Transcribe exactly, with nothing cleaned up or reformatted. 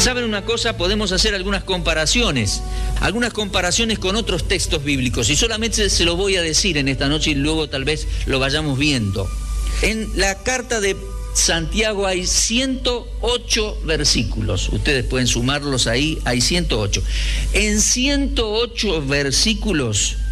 ¿Saben una cosa? Podemos hacer algunas comparaciones, algunas comparaciones con otros textos bíblicos, y solamente se lo voy a decir en esta noche y luego tal vez lo vayamos viendo. En la carta de Santiago hay ciento ocho versículos, ustedes pueden sumarlos ahí, hay ciento ocho. En ciento ocho versículos